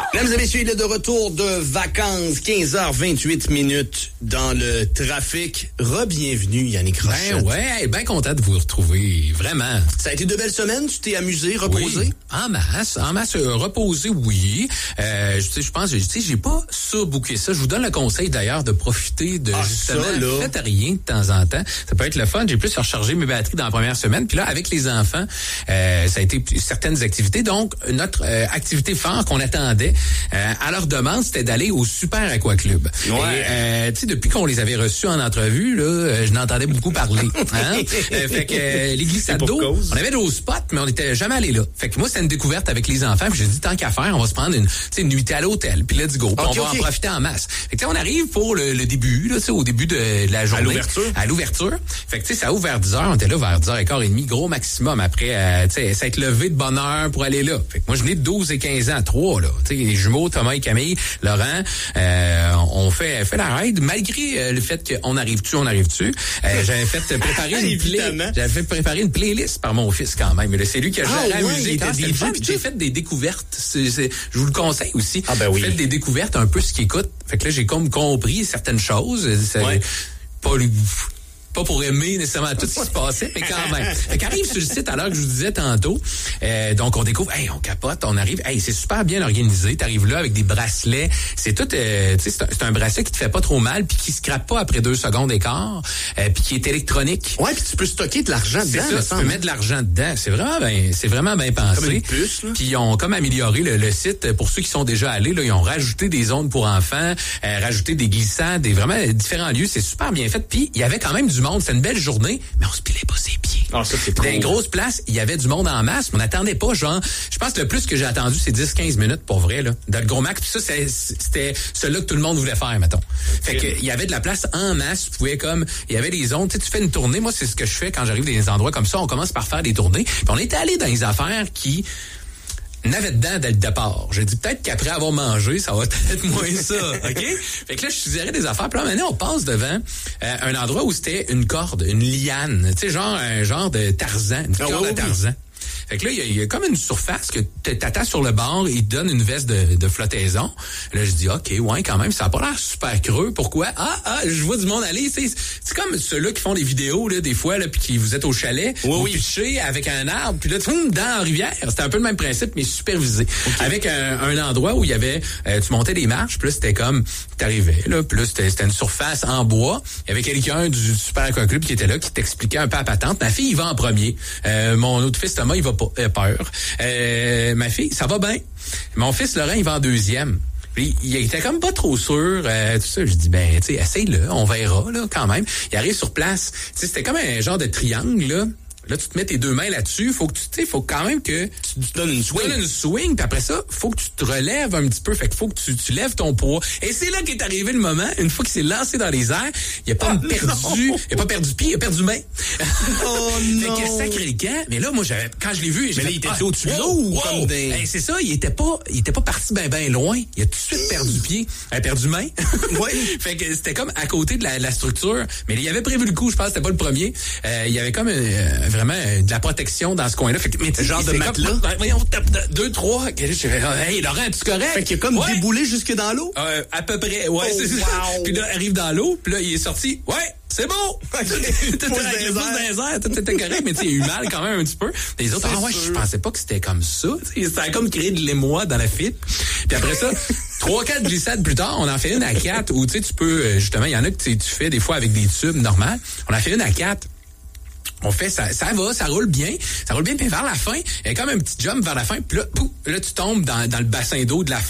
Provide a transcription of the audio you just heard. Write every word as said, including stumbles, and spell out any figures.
Mesdames et messieurs, il est de retour de vacances, quinze heures vingt-huit minutes dans le trafic. Re-bienvenue, Yannick Rochette. Ben ouais, bien content de vous retrouver, vraiment. Ça a été de belles semaines, tu t'es amusé, reposé? Oui, en masse, en masse, euh, reposé, oui. Euh, je je pense, tu sais, j'ai pas surbooké ça. Je vous donne le conseil d'ailleurs de profiter de ah, justement, ça, là. faites rien de temps en temps. Ça peut être le fun. J'ai plus rechargé mes batteries dans la première semaine. Puis là, avec les enfants, euh, ça a été certaines activités. Donc, notre euh, activité phare qu'on attendait, euh, à leur demande, c'était d'aller au Super Aqua Club. Ouais. Et, euh, tu sais, depuis qu'on les avait reçus en entrevue, là, euh, je n'entendais beaucoup parler. Hein? euh, fait que euh, les glissades d'eau, on avait de l'eau spot, mais on n'était jamais allé là. Fait que moi, c'était une découverte avec les enfants. Puis j'ai dit, tant qu'à faire, on va se prendre une, une nuitée à l'hôtel. Puis let's go. Puis okay, on va okay. en profiter en masse. Fait que on arrive pour le, le début, là, au début de, de la journée. À l'ouverture. À l'ouverture. Fait que tu sais, ça ouvre vers dix heures. On était là vers dix heures quinze, gros maximum. Après, euh, tu sais, s'être levé de bonne heure pour aller là. Fait que moi, je venais de douze et quinze ans, trois, là. Tu sais, les jumeaux, Thomas et Camille, Laurent, euh, on fait, fait la ride, malgré euh, le fait qu'on arrive-tu, on arrive-tu. Euh, j'avais fait préparer une play, j'avais fait préparer une playlist par mon fils quand même. Mais là, c'est lui qui a géré ah, la ouais, musique. ah, J'ai, fait, j'ai fait des découvertes. C'est, c'est, je vous le conseille aussi. Ah, ben oui. Faites des découvertes un peu ce qu'il écoute. Fait que là, j'ai comme compris certaines choses. C'est ouais. pas le... Pas pour aimer nécessairement tout ce qui se passait, mais quand même. Fait qu'arrive sur le site à l'heure que je vous disais tantôt. Euh, donc, on découvre, hey, on capote, on arrive, hey, c'est super bien organisé. T'arrives là avec des bracelets. C'est tout, euh, tu sais, c'est un, c'est un bracelet qui te fait pas trop mal puis qui se crappe pas après deux secondes et quart, euh, puis qui est électronique. Ouais, puis tu peux stocker de l'argent dedans. C'est ça, tu peux mettre de l'argent dedans. C'est vraiment bien, c'est vraiment bien pensé. Comme une puce, là. Puis ils ont comme amélioré le, le site. Pour ceux qui sont déjà allés, là, ils ont rajouté des zones pour enfants, euh, rajouté des glissades, des vraiment différents lieux. C'est super bien fait. Puis il y avait quand même du monde. C'est une belle journée. Mais on se pilait pas ses pieds. Ah, ça, c'est trop... Dans une grosse place, il y avait du monde en masse, mais on n'attendait pas, genre, je pense que le plus que j'ai attendu, c'est dix quinze minutes, pour vrai, là. Dans le gros max, puis ça, c'est, c'était celui-là que tout le monde voulait faire, mettons. Okay. Fait que, il y avait de la place en masse, tu pouvais comme, il y avait des zones, tu sais, tu fais une tournée, moi, c'est ce que je fais quand j'arrive dans des endroits comme ça, on commence par faire des tournées, puis on est allé dans les affaires qui... n'avait dedans dès le départ. J'ai dit peut-être qu'après avoir mangé, ça va être moins ça, OK? Fait que là, je suggérais des affaires. Puis là, maintenant, on passe devant euh, un endroit où c'était une corde, une liane. Tu sais, genre un genre de Tarzan, une corde oh, de oui. Tarzan. Fait que là, il y, y a comme une surface que t'attends sur le bord, il te donne une veste de, de flottaison. Là, je dis, OK, ouais, quand même, ça a pas l'air super creux. Pourquoi? Ah, ah, je vois du monde aller. C'est, c'est comme ceux-là qui font des vidéos, là, des fois, là, puis qui vous êtes au chalet, oui, vous oui. pitchez avec un arbre, puis là, tu dans la rivière. C'était un peu le même principe, mais supervisé. Okay. Avec un, un endroit où il y avait, euh, tu montais des marches, puis là, c'était comme, t'arrivais, là, puis là, c'était, c'était une surface en bois. Il y avait quelqu'un du Super Aqua Club qui était là, qui t'expliquait un peu à patente. Ma fille, il va en premier. Euh, mon autre fils, Thomas, il va pas. Euh, peur. Euh, ma fille, ça va bien. Mon fils Laurent, il va en deuxième. Puis il était comme pas trop sûr, euh, tout ça. Je dis, ben, tu sais, essaye-le, on verra, là, quand même. Il arrive sur place. Tu sais, c'était comme un genre de triangle, là. Là, tu te mets tes deux mains là-dessus. Faut que tu, tu sais, faut quand même que tu te donnes une swing. Tu donnes une swing, puis après ça, faut que tu te relèves un petit peu. Fait qu'il faut que tu, tu lèves ton poids. Et c'est là qu'est arrivé le moment. Une fois qu'il s'est lancé dans les airs, il a pas oh, perdu, il a pas perdu pied, il a perdu main. Oh non. Fait que sacré le camp. Mais là, moi, j'avais, quand je l'ai vu, j'ai mais là, fait, il était ah, au-dessus de wow, l'eau wow. comme des... Hey, c'est ça, il était pas, il était pas parti ben ben loin. Il a tout de suite perdu pied. Il a perdu main. Oui. Fait que c'était comme à côté de la, la structure. Mais il avait prévu le coup, je pense que c'était pas le premier. Euh, il y avait comme euh, vraiment euh, de la protection dans ce coin-là. Fait que, mais genre de matelas. Comme, voyons, deux, trois. Hey, Laurent, es-tu correct? Fait qu'il a comme ouais. déboulé jusque dans l'eau? Euh, à peu près, ouais, oh, c'est ça. Wow. Puis là, arrive dans l'eau, puis là, il est sorti. Ouais, c'est bon! Tout était avec le pouce dans les airs, tout était correct, mais tu sais, il a eu mal quand même un petit peu. Les autres, c'est ah ouais, sûr. Je pensais pas que c'était comme ça. T'sais, ça a comme créé de l'émoi dans la fibre. Puis après ça, trois, quatre glissades plus tard, on en fait une à quatre où tu sais, tu peux, justement, il y en a que tu fais des fois avec des tubes normales. On en fait une à quatre. On fait ça, ça va, ça roule bien, ça roule bien, puis vers la fin, il y a comme un petit jump vers la fin, puis là, pouf, là tu tombes dans, dans le bassin d'eau de la